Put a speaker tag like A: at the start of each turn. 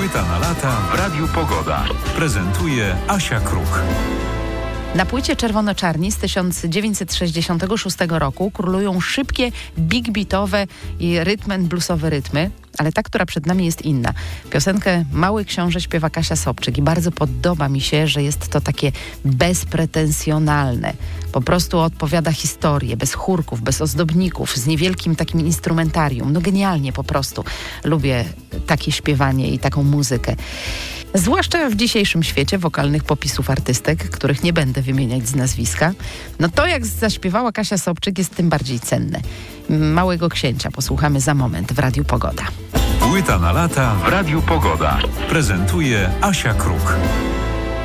A: Płyta na lata w Radiu Pogoda. Prezentuje Asia Kruk.
B: Na płycie Czerwono-Czarni z 1966 roku królują szybkie, big beatowe i rhythm and bluesowe rytmy, ale ta, która przed nami, jest inna. Piosenkę Mały Książę śpiewa Kasia Sobczyk i bardzo podoba mi się, że jest to takie bezpretensjonalne. Po prostu odpowiada historię, bez chórków, bez ozdobników, z niewielkim takim instrumentarium. No genialnie po prostu. Lubię takie śpiewanie i taką muzykę. Zwłaszcza w dzisiejszym świecie wokalnych popisów artystek, których nie będę wymieniać z nazwiska. No to, jak zaśpiewała Kasia Sobczyk, jest tym bardziej cenne. Małego Księcia posłuchamy za moment w Radiu Pogoda.
A: Płyta na lata w Radiu Pogoda. Prezentuje Asia Kruk.